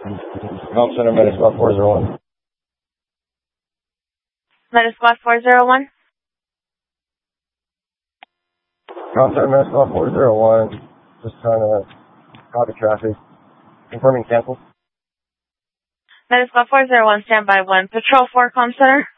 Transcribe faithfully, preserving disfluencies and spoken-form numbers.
Help Center, Meta Squad four zero one. Meta Squad four zero one. Help Center, Meta Squad four zero one. Just trying to copy traffic. Confirming cancel. Meta Squad four zero one, standby one. Patrol four, comm center.